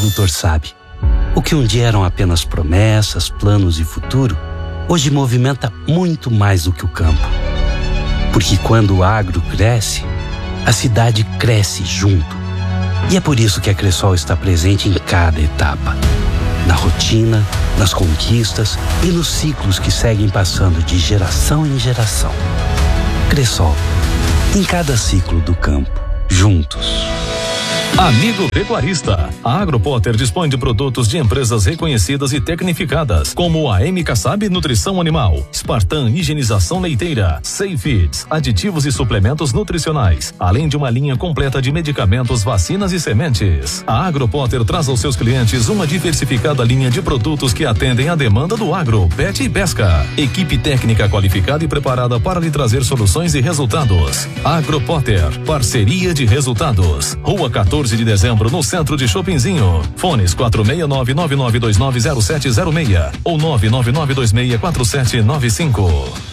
agricultor sabe. O que um dia eram apenas promessas, planos e futuro, hoje movimenta muito mais do que o campo. Porque quando o agro cresce, a cidade cresce junto. E é por isso que a Cressol está presente em cada etapa. Na rotina, nas conquistas e nos ciclos que seguem passando de geração em geração. Cressol, em cada ciclo do campo, juntos. Amigo pecuarista, a Agropotter dispõe de produtos de empresas reconhecidas e tecnificadas, como a MK Sabe Nutrição Animal, Spartan Higienização Leiteira, Safe Feeds, aditivos e suplementos nutricionais, além de uma linha completa de medicamentos, vacinas e sementes. A Agropotter traz aos seus clientes uma diversificada linha de produtos que atendem à demanda do agro, pet e pesca. Equipe técnica qualificada e preparada para lhe trazer soluções e resultados. Agropotter, parceria de resultados. Rua 14 de dezembro, no centro de Chopinzinho. Fones 469-9929-0706 ou 999264795.